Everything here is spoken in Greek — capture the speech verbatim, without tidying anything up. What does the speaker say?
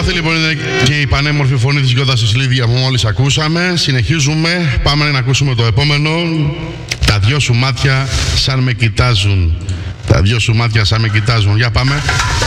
Αυτή λοιπόν είναι και η πανέμορφη φωνή της Γιώτας της Λίδια που μόλις ακούσαμε. Συνεχίζουμε, πάμε να ακούσουμε το επόμενο. Τα δυο σου μάτια σαν με κοιτάζουν. Τα δυο σου μάτια σαν με κοιτάζουν. Για πάμε.